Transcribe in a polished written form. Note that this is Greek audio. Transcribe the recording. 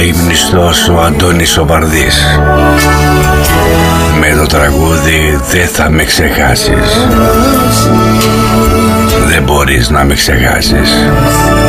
ύμνηστος ο Αντώνης ο Βαρδής. Με το τραγούδι «Δεν θα με ξεχάσεις». Δεν μπορείς να με ξεχάσεις.